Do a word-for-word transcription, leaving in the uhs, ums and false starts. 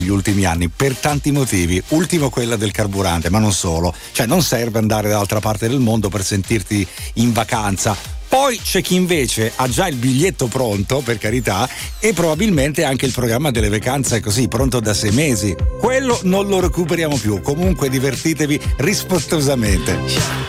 gli ultimi anni per tanti motivi. Ultimo quella del carburante, ma non solo, cioè non serve andare dall'altra parte del mondo per sentirti in vacanza. Poi c'è chi invece ha già il biglietto pronto, per carità, e probabilmente anche il programma delle vacanze così pronto da sei mesi. Quello non lo recuperiamo più. Comunque divertitevi rispettosamente.